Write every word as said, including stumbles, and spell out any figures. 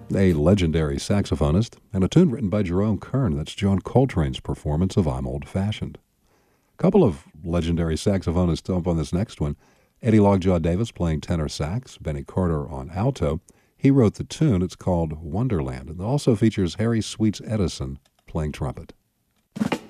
a legendary saxophonist, and a tune written by Jerome Kern. That's John Coltrane's performance of I'm Old Fashioned. A couple of legendary saxophonists up on this next one. Eddie Lockjaw Davis playing tenor sax, Benny Carter on alto. He wrote the tune. It's called Wonderland. And it also features Harry Sweets Edison playing trumpet.